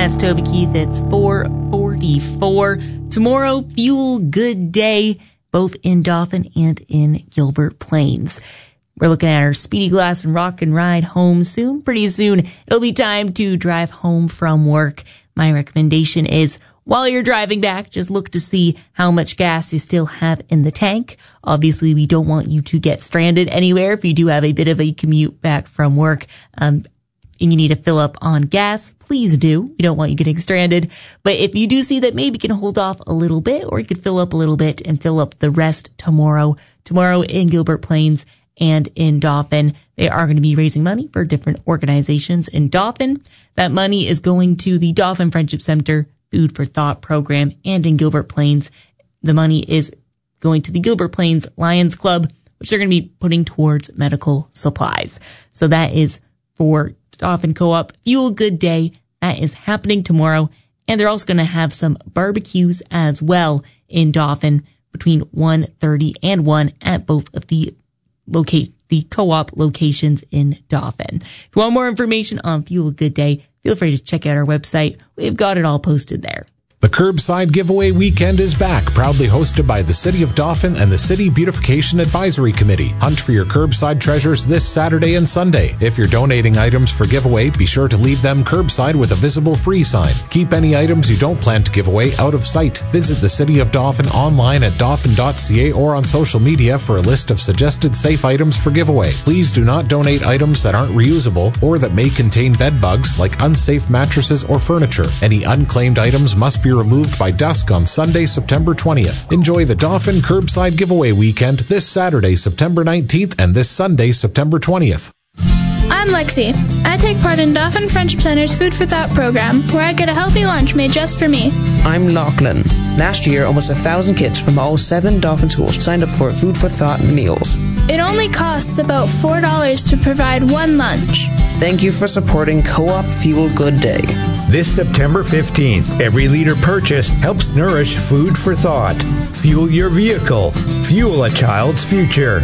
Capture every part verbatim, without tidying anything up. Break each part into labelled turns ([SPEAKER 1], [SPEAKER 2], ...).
[SPEAKER 1] That's Toby Keith. It's four forty-four. Tomorrow, Fuel Good Day, both in Dauphin and in Gilbert Plains. We're looking at our Speedy Glass and Rock and Ride home soon. Pretty soon, it'll be time to drive home from work. My recommendation is, while you're driving back, just look to see how much gas you still have in the tank. Obviously, we don't want you to get stranded anywhere if you do have a bit of a commute back from work. Um, and you need to fill up on gas, please do. We don't want you getting stranded. But if you do see that maybe you can hold off a little bit, or you could fill up a little bit and fill up the rest tomorrow. Tomorrow in Gilbert Plains and in Dauphin, they are going to be raising money for different organizations in Dauphin. That money is going to the Dauphin Friendship Center Food for Thought program, and in Gilbert Plains, the money is going to the Gilbert Plains Lions Club, which they're going to be putting towards medical supplies. So that is for Dauphin Co-op Fuel Good Day. That is happening tomorrow, and they're also going to have some barbecues as well in Dauphin between one thirty and one at both of the locate the co-op locations in Dauphin. If you want more information on Fuel Good Day, feel free to check out our website. We've got it all posted there.
[SPEAKER 2] The Curbside Giveaway Weekend is back, proudly hosted by the City of Dauphin and the City Beautification Advisory Committee. Hunt for your curbside treasures this Saturday and Sunday. If you're donating items for giveaway, be sure to leave them curbside with a visible free sign. Keep any items you don't plan to give away out of sight. Visit the City of Dauphin online at dauphin dot c a or on social media for a list of suggested safe items for giveaway. Please do not donate items that aren't reusable or that may contain bed bugs, like unsafe mattresses or furniture. Any unclaimed items must be removed by dusk on Sunday, September twentieth. Enjoy the Dauphin Curbside Giveaway Weekend this Saturday, September nineteenth, and this Sunday, September twentieth.
[SPEAKER 3] I'm Lexi. I take part in Dauphin Friendship Center's Food for Thought program, where I get a healthy lunch made just for me.
[SPEAKER 4] I'm Lachlan. Last year, almost a thousand kids from all seven Dauphin schools signed up for Food for Thought meals.
[SPEAKER 3] It only costs about four dollars to provide one lunch.
[SPEAKER 4] Thank you for supporting Co-op Fuel Good Day.
[SPEAKER 5] This September fifteenth, every liter purchased helps nourish Food for Thought. Fuel your vehicle. Fuel a child's future.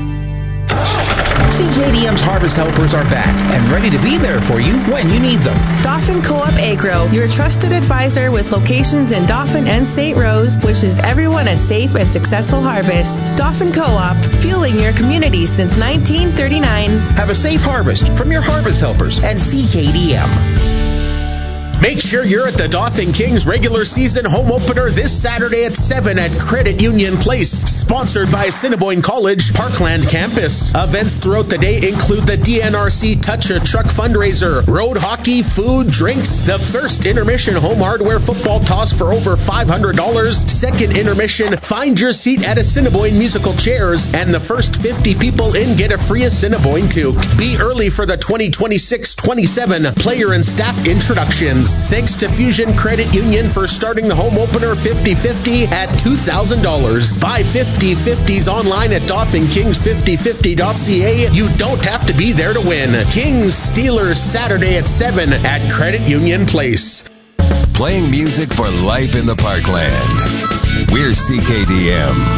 [SPEAKER 6] C K D M's Harvest Helpers are back and ready to be there for you when you need them.
[SPEAKER 7] Dauphin Co-op Agro, your trusted advisor with locations in Dauphin and Saint Rose, wishes everyone a safe and successful harvest. Dauphin Co-op, fueling your community since nineteen thirty-nine.
[SPEAKER 6] Have a safe harvest from your Harvest Helpers at C K D M. Make sure you're at the Dauphin Kings regular season home opener this Saturday at seven at Credit Union Place, sponsored by Assiniboine College Parkland Campus. Events throughout the day include the D N R C Touch a Truck fundraiser, road hockey, food, drinks, the first intermission home hardware football toss for over five hundred dollars, second intermission, find your seat at Assiniboine musical chairs, and the first fifty people in get a free Assiniboine toque. Be early for the twenty twenty-six twenty-seven player and staff introductions. Thanks to Fusion Credit Union for starting the home opener fifty fifty at two thousand dollars. Buy fifty fifties online at dauphin kings fifty fifty dot c a. You don't have to be there to win. Kings Steelers Saturday at seven at Credit Union Place.
[SPEAKER 8] Playing music for life in the Parkland. We're C K D M.